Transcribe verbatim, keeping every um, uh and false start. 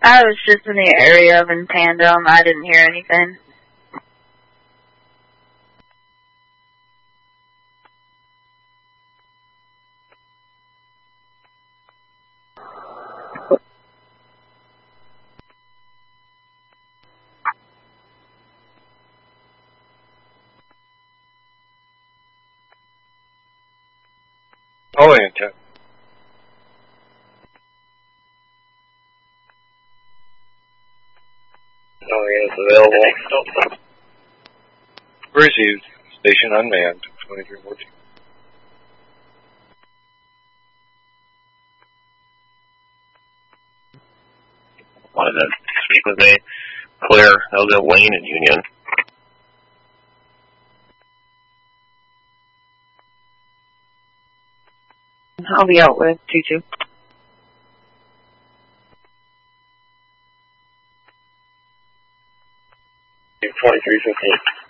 I was just in the area of in Tandem. I didn't hear anything. Oh, yeah. Oh, yeah, it's available. Received. Station unmanned. twenty-three fourteen. Wanted to speak with me. Claire, that was at Wayne and Union. I'll be out with two two. twenty-three fifteen.